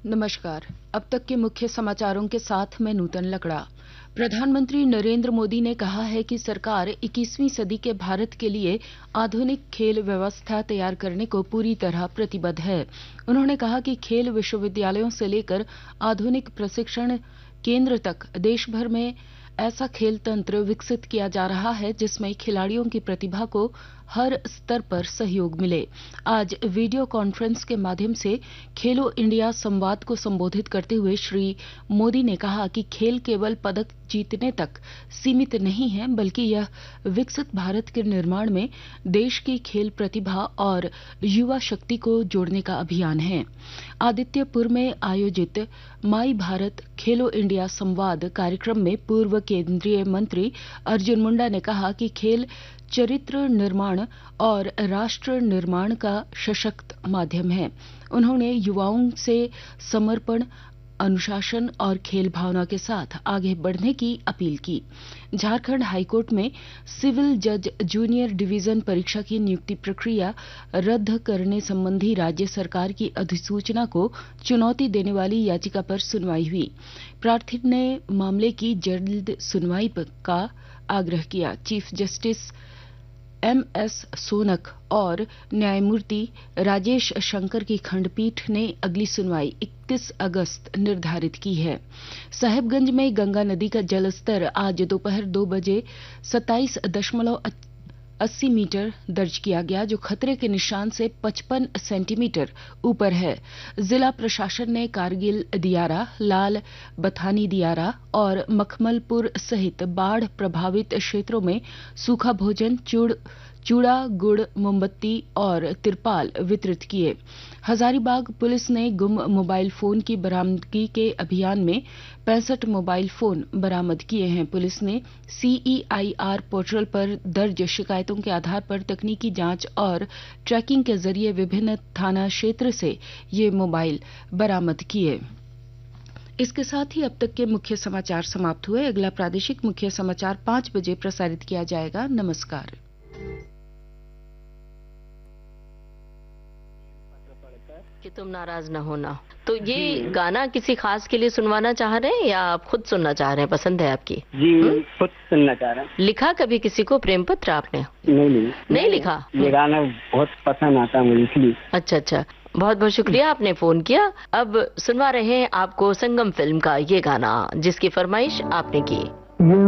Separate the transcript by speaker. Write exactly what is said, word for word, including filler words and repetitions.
Speaker 1: नमस्कार। अब तक के मुख्य समाचारों के साथ मैं नूतन लकड़ा। प्रधानमंत्री नरेंद्र मोदी ने कहा है कि सरकार इक्कीसवीं सदी के भारत के लिए आधुनिक खेल व्यवस्था तैयार करने को पूरी तरह प्रतिबद्ध है। उन्होंने कहा कि खेल विश्वविद्यालयों से लेकर आधुनिक प्रशिक्षण केंद्र तक देश भर में ऐसा खेल तंत्र विकसित किया जा रहा है जिसमें खिलाड़ियों की प्रतिभा को हर स्तर पर सहयोग मिले। आज वीडियो कॉन्फ्रेंस के माध्यम से खेलो इंडिया संवाद को संबोधित करते हुए श्री मोदी ने कहा कि खेल केवल पदक जीतने तक सीमित नहीं है, बल्कि यह विकसित भारत के निर्माण में देश की खेल प्रतिभा और युवा शक्ति को जोड़ने का अभियान है। आदित्यपुर में आयोजित माई भारत खेलो इंडिया संवाद कार्यक्रम में पूर्व केंद्रीय मंत्री अर्जुन मुंडा ने कहा कि खेल चरित्र निर्माण और राष्ट्र निर्माण का सशक्त माध्यम है। उन्होंने युवाओं से समर्पण, अनुशासन और खेल भावना के साथ आगे बढ़ने की अपील की। झारखंड हाईकोर्ट में सिविल जज जूनियर डिवीजन परीक्षा की नियुक्ति प्रक्रिया रद्द करने संबंधी राज्य सरकार की अधिसूचना को चुनौती देने वाली याचिका पर सुनवाई हुई। प्रार्थी ने मामले की जल्द सुनवाई का आग्रह किया। Chief justice M S Shaunak और न्यायमूर्ति राजेश शंकर की खंडपीठ ने अगली सुनवाई इकतीस अगस्त निर्धारित की है। साहिबगंज में गंगा नदी का जलस्तर आज दोपहर दो बजे सत्ताईस दशमलव अस्सी मीटर दर्ज किया गया, जो खतरे के निशान से पचपन सेंटीमीटर ऊपर है। जिला प्रशासन ने कारगिल दियारा, लाल बथानी दियारा और मखमलपुर सहित बाढ़ प्रभावित क्षेत्रों में सूखा भोजन, चूड़ चूड़ा, गुड़, मोमबत्ती और तिरपाल वितरित किए। हजारीबाग पुलिस ने गुम मोबाइल फोन की बरामदगी के अभियान में पैंसठ मोबाइल फोन बरामद किए हैं। पुलिस ने सीईआईआर पोर्टल पर दर्ज शिकायतों के आधार पर तकनीकी जांच और ट्रैकिंग के जरिए विभिन्न थाना क्षेत्र से ये मोबाइल बरामद किए। इसके साथ ही अब तक के मुख्य समाचार समाप्त हुए। अगला प्रादेशिक मुख्य समाचार पांच बजे प्रसारित किया जाएगा। नमस्कार।
Speaker 2: कि तुम नाराज न होना। तो ये गाना किसी खास के लिए सुनवाना चाह रहे हैं या आप खुद सुनना चाह रहे हैं? पसंद है आपकी?
Speaker 3: जी हुँ? खुद सुनना चाह रहे हैं।
Speaker 2: लिखा कभी किसी को प्रेम पत्र आपने?
Speaker 3: नहीं नहीं
Speaker 2: नहीं लिखा।
Speaker 3: ये गाना बहुत पसंद आता है मुझे, इसलिए।
Speaker 2: अच्छा अच्छा, बहुत बहुत शुक्रिया आपने फोन किया। अब सुनवा रहे हैं आपको संगम फिल्म का ये गाना जिसकी फरमाइश आपने की।